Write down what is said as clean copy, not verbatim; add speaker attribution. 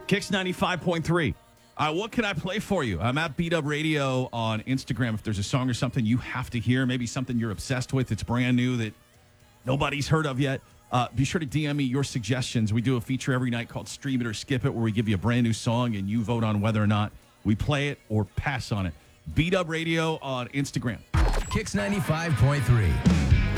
Speaker 1: Kicks 95.3. What can I play for you? I'm at Beat Up Radio on Instagram. If there's a song or something you have to hear, maybe something you're obsessed with, it's brand new that nobody's heard of yet, be sure to DM me your suggestions. We do a feature every night called Stream It or Skip It, where we give you a brand new song and you vote on whether or not we play it or pass on it. Beat Up Radio on Instagram.
Speaker 2: Kicks 95.3.